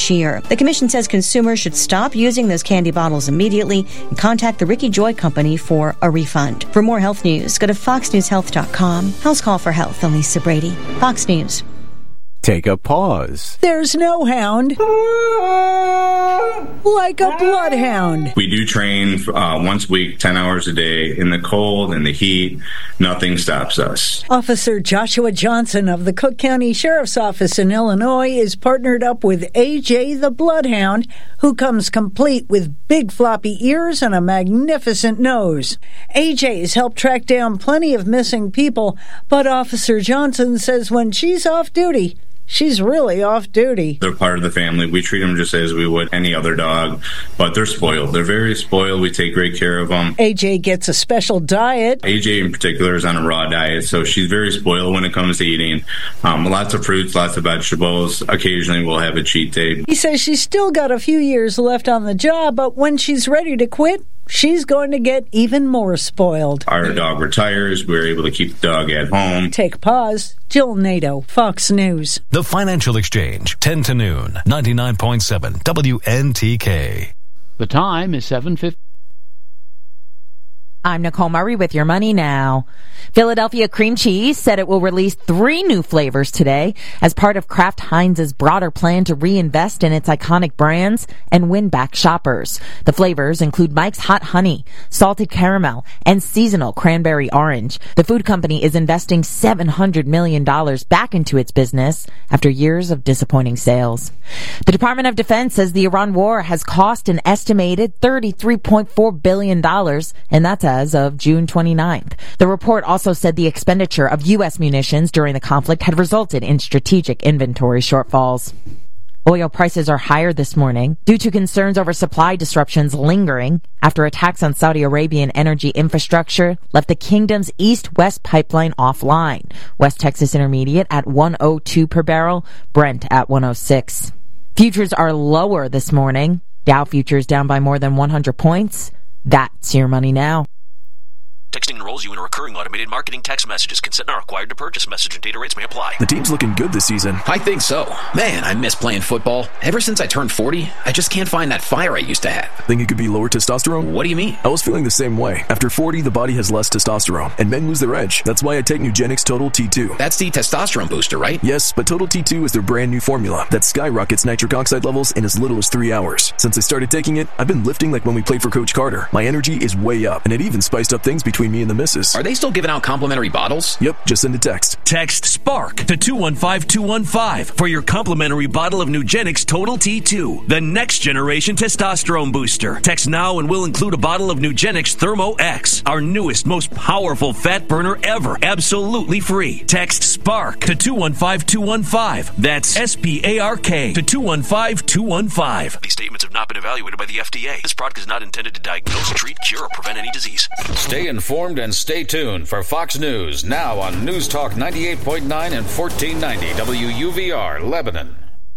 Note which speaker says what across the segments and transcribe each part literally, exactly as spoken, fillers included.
Speaker 1: each year. The commission says consumers should stop using those candy bottles immediately and contact the Ricky Joy Company for a refund. For more health news, go to fox news health dot com. House Call for Health, Elisa Brady. Fox News.
Speaker 2: Take a pause.
Speaker 3: There's no hound like a bloodhound.
Speaker 4: We do train uh, once a week, ten hours a day, in the cold, in the heat. Nothing stops us.
Speaker 3: Officer Joshua Johnson of the Cook County Sheriff's Office in Illinois is partnered up with A J the Bloodhound, who comes complete with big floppy ears and a magnificent nose. A J has helped track down plenty of missing people, but Officer Johnson says when she's off duty, she's really off duty.
Speaker 4: They're part of the family. We treat them just as we would any other dog, but they're spoiled. They're very spoiled. We take great care of them.
Speaker 3: A J gets a special diet.
Speaker 4: A J in particular is on a raw diet, so she's very spoiled when it comes to eating. Um, lots of fruits, lots of vegetables. Occasionally we'll have a cheat day.
Speaker 3: He says she's still got a few years left on the job, but when she's ready to quit, she's going to get even more spoiled.
Speaker 4: Our dog retires. We're able to keep the dog at home.
Speaker 3: Take a pause. Jill Nato, Fox News.
Speaker 5: The Financial Exchange, ten to noon, ninety-nine point seven W N T K.
Speaker 6: The time is seven fifty.
Speaker 7: I'm Nicole Murray with your money now. Philadelphia Cream Cheese said it will release three new flavors today as part of Kraft Heinz's broader plan to reinvest in its iconic brands and win back shoppers. The flavors include Mike's Hot Honey, Salted Caramel, and Seasonal Cranberry Orange. The food company is investing seven hundred million dollars back into its business after years of disappointing sales. The Department of Defense says the Iran war has cost an estimated thirty-three point four billion dollars, and that's as of June twenty-ninth. The report also said the expenditure of U S munitions during the conflict had resulted in strategic inventory shortfalls. Oil prices are higher this morning due to concerns over supply disruptions lingering after attacks on Saudi Arabian energy infrastructure left the kingdom's east-west pipeline offline. West Texas Intermediate at one oh two per barrel, Brent at one oh six. Futures are lower this morning. Dow futures down by more than one hundred points. That's your money now.
Speaker 8: Texting enrolls you in a recurring automated marketing text messages. Consent not required to purchase. Message and data rates may apply.
Speaker 9: The team's looking good this season.
Speaker 10: I think so. Man, I miss playing football. Ever since I turned forty, I just can't find that fire I used to have.
Speaker 9: Think it could be lower testosterone?
Speaker 10: What do you mean?
Speaker 9: I was feeling the same way. After forty, the body has less testosterone, and men lose their edge. That's why I take Nugenix Total T two.
Speaker 10: That's the testosterone booster, right?
Speaker 9: Yes, but Total T two is their brand new formula that skyrockets nitric oxide levels in as little as three hours. Since I started taking it, I've been lifting like when we played for Coach Carter. My energy is way up, and it even spiced up things between me and the missus.
Speaker 10: Are they still giving out complimentary bottles?
Speaker 9: Yep, just send a text.
Speaker 11: Text SPARK to two one five two one five for your complimentary bottle of Nugenix Total T two, the next generation testosterone booster. Text now and we'll include a bottle of Nugenix Thermo X, our newest, most powerful fat burner ever, absolutely free. Text SPARK to two one five two one five. That's S P A R K to two one five two one five.
Speaker 8: These statements have not been evaluated by the F D A. This product is not intended to diagnose, treat, cure, or prevent any disease.
Speaker 12: Stay informed and stay tuned for Fox News, now on News Talk ninety-eight point nine and fourteen ninety W U V R, Lebanon.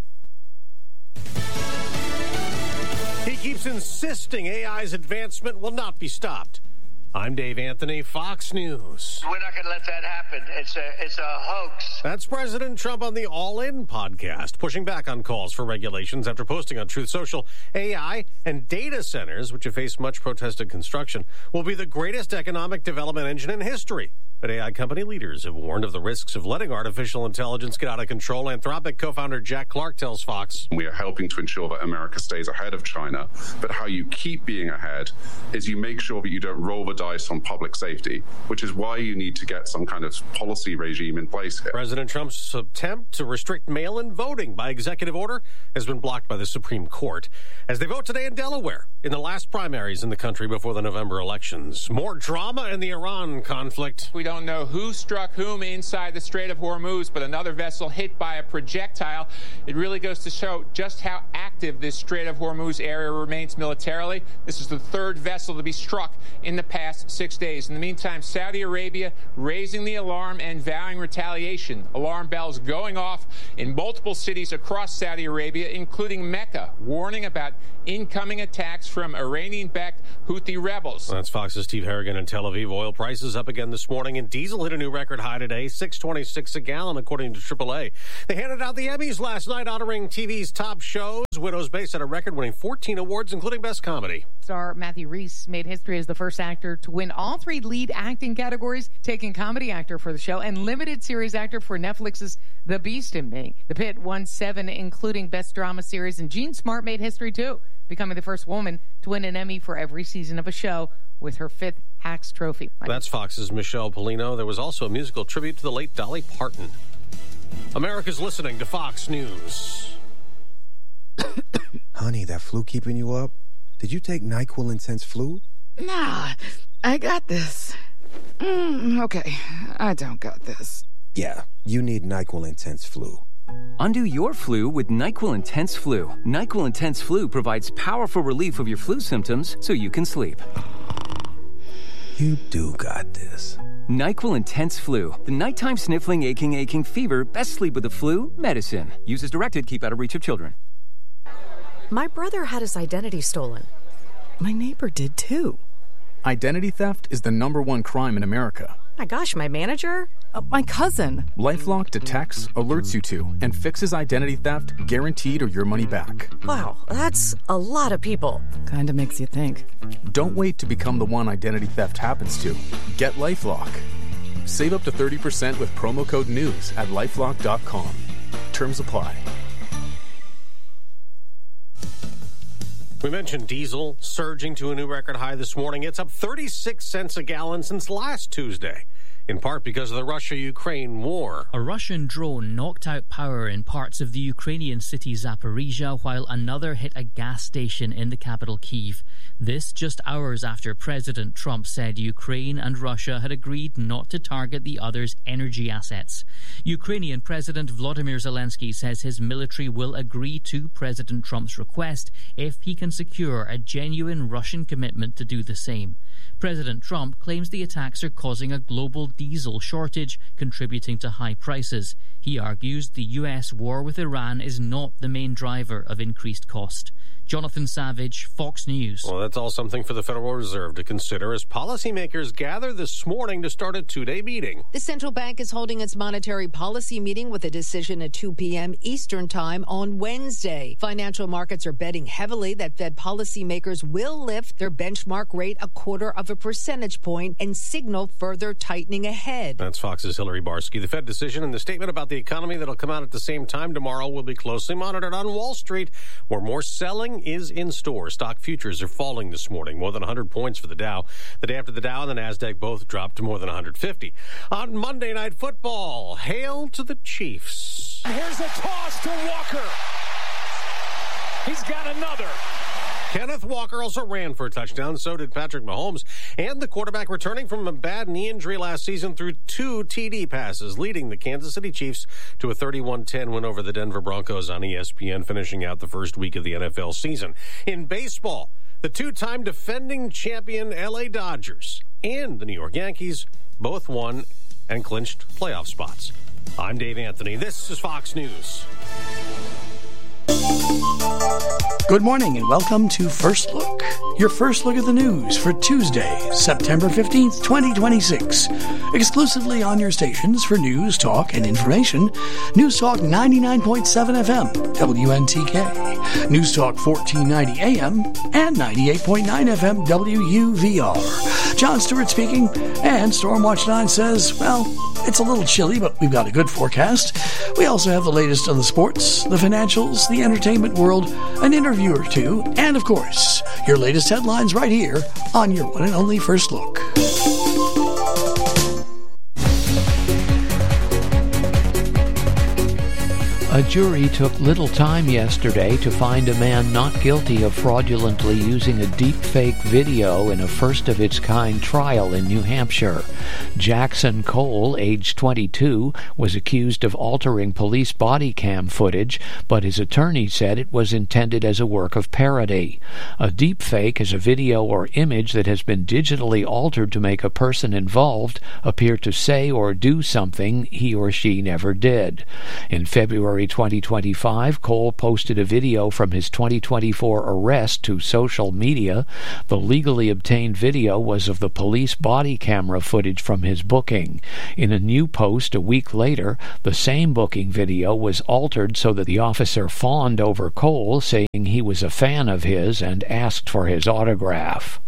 Speaker 13: He keeps insisting A I's advancement will not be stopped. I'm Dave Anthony, Fox News.
Speaker 14: We're not going to let that happen. It's a, it's a hoax.
Speaker 13: That's President Trump on the All In podcast, pushing back on calls for regulations after posting on Truth Social. A I and data centers, which have faced much protested construction, will be the greatest economic development engine in history. But A I company leaders have warned of the risks of letting artificial intelligence get out of control. Anthropic co-founder Jack Clark tells Fox.
Speaker 15: We are helping to ensure that America stays ahead of China. But how you keep being ahead is you make sure that you don't roll the dice on public safety, which is why you need to get some kind of policy regime in place here.
Speaker 13: President Trump's attempt to restrict mail-in voting by executive order has been blocked by the Supreme Court as they vote today in Delaware in the last primaries in the country before the November elections. More drama in the Iran conflict.
Speaker 16: We don't know who struck whom inside the Strait of Hormuz, but another vessel hit by a projectile. It really goes to show just how active this Strait of Hormuz area remains militarily. This is the third vessel to be struck in the past six days. In the meantime, Saudi Arabia raising the alarm and vowing retaliation. Alarm bells going off in multiple cities across Saudi Arabia, including Mecca, warning about incoming attacks from Iranian-backed Houthi rebels.
Speaker 13: That's Fox's Steve Harrigan in Tel Aviv. Oil prices up again this morning morning, and diesel hit a new record high today, six twenty-six a gallon, according to triple A. They handed out the Emmys last night, honoring T V's top shows. Widow's Base had a record, winning fourteen awards, including Best Comedy.
Speaker 17: Star Matthew Rhys made history as the first actor to win all three lead acting categories, taking comedy actor for the show and limited series actor for Netflix's The Beast in Me. The Pit won seven, including Best Drama Series, and Jean Smart made history too, becoming the first woman to win an Emmy for every season of a show with her fifth Hacks Trophy.
Speaker 13: That's Fox's Michelle Polino. There was also a musical tribute to the late Dolly Parton. America's listening to Fox News.
Speaker 18: Honey, that flu keeping you up? Did you take NyQuil Intense Flu?
Speaker 19: Nah, I got this. Mm, okay, I don't got this.
Speaker 18: Yeah, you need NyQuil Intense Flu.
Speaker 20: Undo your flu with NyQuil Intense Flu. NyQuil Intense Flu provides powerful relief of your flu symptoms so you can sleep.
Speaker 18: You do got this.
Speaker 20: NyQuil Intense Flu. The nighttime sniffling, aching, aching fever. Best sleep with the flu medicine. Use as directed. Keep out of reach of children.
Speaker 21: My brother had his identity stolen.
Speaker 19: My neighbor did too.
Speaker 22: Identity theft is the number one crime in America.
Speaker 21: My gosh, my manager?
Speaker 19: Uh, my cousin.
Speaker 22: LifeLock detects, alerts you to, and fixes identity theft, guaranteed or your money back.
Speaker 21: Wow, that's a lot of people.
Speaker 19: Kinda makes you think.
Speaker 22: Don't wait to become the one identity theft happens to. Get LifeLock. Save up to thirty percent with promo code NEWS at lifelock dot com. Terms apply.
Speaker 13: We mentioned diesel surging to a new record high this morning. It's up thirty-six cents a gallon since last Tuesday, in part because of the Russia-Ukraine war.
Speaker 23: A Russian drone knocked out power in parts of the Ukrainian city Zaporizhia, while another hit a gas station in the capital Kyiv. This just hours after President Trump said Ukraine and Russia had agreed not to target the other's energy assets. Ukrainian President Volodymyr Zelensky says his military will agree to President Trump's request if he can secure a genuine Russian commitment to do the same. President Trump claims the attacks are causing a global diesel shortage, contributing to high prices. He argues the U S war with Iran is not the main driver of increased cost. Jonathan Savage, Fox News.
Speaker 13: Well, that's all something for the Federal Reserve to consider as policymakers gather this morning to start a two-day meeting.
Speaker 24: The central bank is holding its monetary policy meeting with a decision at two p.m. Eastern Time on Wednesday. Financial markets are betting heavily that Fed policymakers will lift their benchmark rate a quarter of a percentage point and signal further tightening ahead.
Speaker 13: That's Fox's Hillary Barsky. The Fed decision and the statement about the economy that'll come out at the same time tomorrow will be closely monitored on Wall Street, where more selling is in store. Stock futures are falling this morning, more than one hundred points for the Dow. The day after the Dow and the NASDAQ both dropped to more than one hundred fifty. On Monday Night Football, hail to the Chiefs.
Speaker 25: Here's a toss to Walker. He's got another.
Speaker 13: Kenneth Walker also ran for a touchdown. So did Patrick Mahomes. And the quarterback returning from a bad knee injury last season threw two T D passes, leading the Kansas City Chiefs to a thirty-one ten win over the Denver Broncos on E S P N, finishing out the first week of the N F L season. In baseball, the two-time defending champion L A Dodgers and the New York Yankees both won and clinched playoff spots. I'm Dave Anthony. This is Fox News.
Speaker 26: Good morning and welcome to First Look, your first look at the news for Tuesday, September fifteenth, twenty twenty-six. Exclusively on your stations for news, talk, and information. News Talk ninety-nine point seven F M, W N T K. News Talk fourteen ninety A M and ninety-eight point nine F M, W U V R. John Stewart speaking, and Stormwatch nine says, well, it's a little chilly, but we've got a good forecast. We also have the latest on the sports, the financials, the entertainment world, an interview or two, and of course, your latest headlines right here on your one and only First Look.
Speaker 6: A jury took little time yesterday to find a man not guilty of fraudulently using a deepfake video in a first-of-its-kind trial in New Hampshire. Jackson Cole, age twenty-two, was accused of altering police body cam footage, but his attorney said it was intended as a work of parody. A deepfake is a video or image that has been digitally altered to make a person involved appear to say or do something he or she never did. In February January twenty twenty-five, Cole posted a video from his twenty twenty-four arrest to social media. The legally obtained video was of the police body camera footage from his booking. In a new post a week later, the same booking video was altered so that the officer fawned over Cole, saying he was a fan of his and asked for his autograph.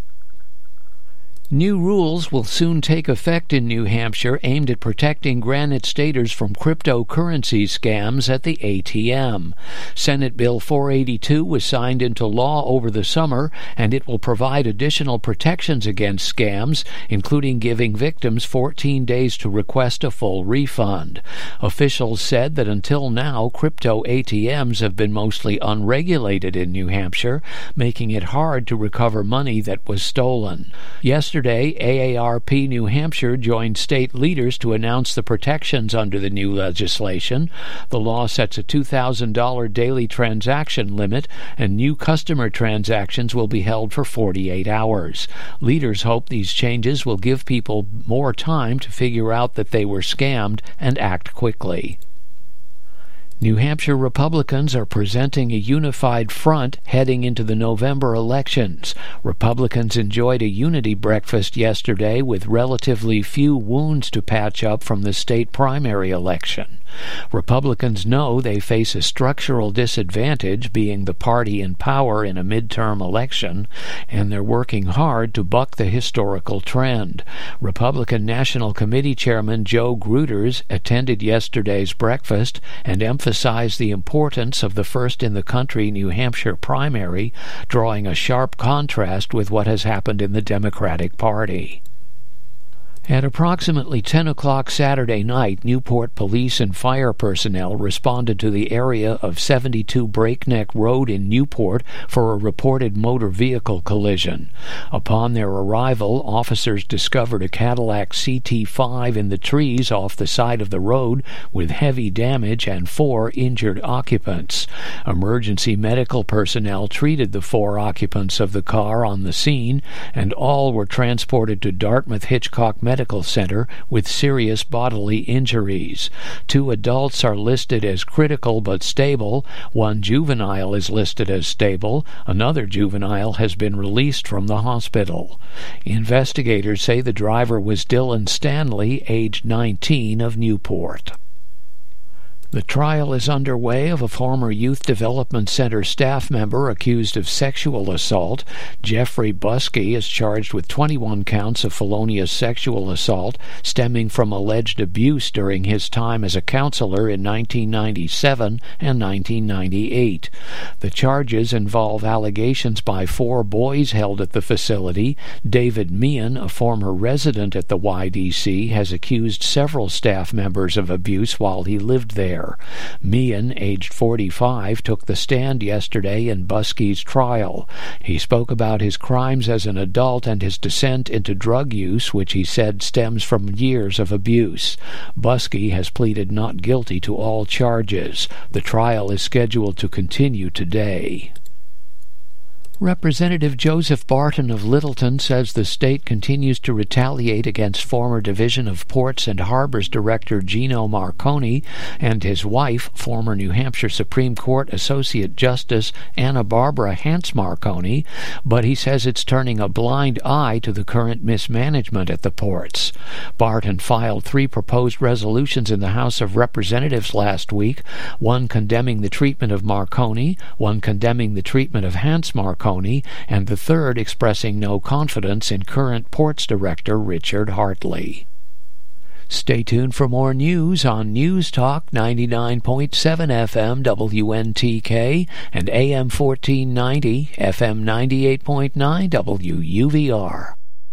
Speaker 6: New rules will soon take effect in New Hampshire aimed at protecting Granite Staters from cryptocurrency scams at the A T M. Senate Bill four eighty-two was signed into law over the summer, and it will provide additional protections against scams, including giving victims fourteen days to request a full refund. Officials said that until now, crypto A T Ms have been mostly unregulated in New Hampshire, making it hard to recover money that was stolen. Yesterday, Yesterday, A A R P New Hampshire joined state leaders to announce the protections under the new legislation. The law sets a two thousand dollars daily transaction limit, and new customer transactions will be held for forty-eight hours. Leaders hope these changes will give people more time to figure out that they were scammed and act quickly. New Hampshire Republicans are presenting a unified front heading into the November elections. Republicans enjoyed a unity breakfast yesterday with relatively few wounds to patch up from the state primary election. Republicans know they face a structural disadvantage, being the party in power in a midterm election, and they're working hard to buck the historical trend. Republican National Committee Chairman Joe Gruters attended yesterday's breakfast and emphasized the importance of the first-in-the-country New Hampshire primary, drawing a sharp contrast with what has happened in the Democratic Party. At approximately ten o'clock Saturday night, Newport police and fire personnel responded to the area of seventy-two Breakneck Road in Newport for a reported motor vehicle collision. Upon their arrival, officers discovered a Cadillac C T five in the trees off the side of the road with heavy damage and four injured occupants. Emergency medical personnel treated the four occupants of the car on the scene, and all were transported to Dartmouth Hitchcock Medical Medical Center with serious bodily injuries. Two adults are listed as critical but stable. One juvenile is listed as stable. Another juvenile has been released from the hospital. Investigators say the driver was Dylan Stanley, aged nineteen, of Newport. The trial is underway of a former Youth Development Center staff member accused of sexual assault. Jeffrey Buskey is charged with twenty-one counts of felonious sexual assault stemming from alleged abuse during his time as a counselor in nineteen ninety-seven and nineteen ninety-eight. The charges involve allegations by four boys held at the facility. David Meehan, a former resident at the Y D C, has accused several staff members of abuse while he lived there. Meehan, aged forty-five, took the stand yesterday in Buskey's trial. He spoke about his crimes as an adult and his descent into drug use, which he said stems from years of abuse. Buskey has pleaded not guilty to all charges. The trial is scheduled to continue today. Representative Joseph Barton of Littleton says the state continues to retaliate against former Division of Ports and Harbors Director Gino Marconi and his wife, former New Hampshire Supreme Court Associate Justice Anna Barbara Hance Marconi, but he says it's turning a blind eye to the current mismanagement at the ports. Barton filed three proposed resolutions in the House of Representatives last week, one condemning the treatment of Marconi, one condemning the treatment of Hance Marconi, and the third expressing no confidence in current Ports Director Richard Hartley. Stay tuned for more news on News Talk ninety-nine point seven F M W N T K and A M fourteen ninety, F M ninety-eight point nine W U V R.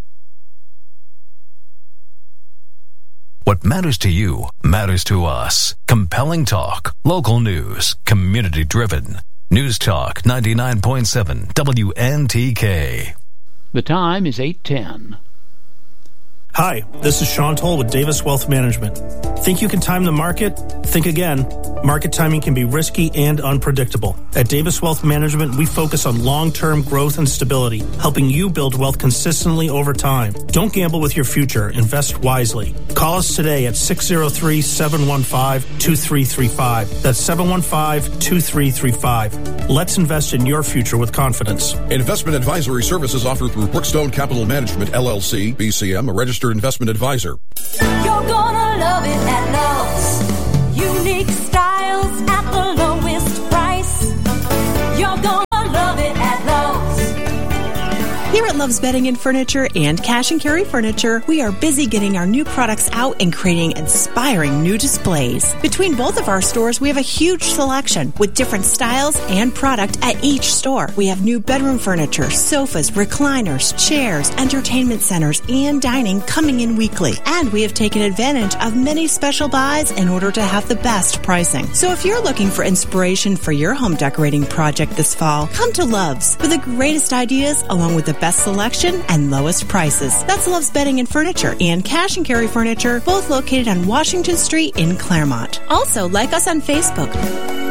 Speaker 1: What matters to you matters to us. Compelling talk, local news, community-driven. News Talk ninety-nine point seven W N T K.
Speaker 6: The time is eight ten.
Speaker 2: Hi, this is Sean Toll with Davis Wealth Management. Think you can time the market? Think again. Market timing can be risky and unpredictable. At Davis Wealth Management, we focus on long-term growth and stability, helping you build wealth consistently over time. Don't gamble with your future. Invest wisely. Call us today at six oh three, seven one five, two three three five. That's seven one five, two three three five. Let's invest in your future with confidence.
Speaker 3: Investment advisory services offered through Brookstone Capital Management, L L C, B C M, a registered investment advisor.
Speaker 4: You're gonna love it at Lowe's. Unique styles at the lowest price. You're gonna love it at Lowe's.
Speaker 5: Here at Love's Bedding and Furniture and Cash and Carry Furniture, we are busy getting our new products out and creating inspiring new displays. Between both of our stores, we have a huge selection with different styles and product at each store. We have new bedroom furniture, sofas, recliners, chairs, entertainment centers, and dining coming in weekly. And we have taken advantage of many special buys in order to have the best pricing. So if you're looking for inspiration for your home decorating project this fall, come to Love's for the greatest ideas along with the best selection and lowest prices. That's Love's Bedding and Furniture and Cash and Carry Furniture, both located on Washington Street in Claremont. Also, like us on Facebook.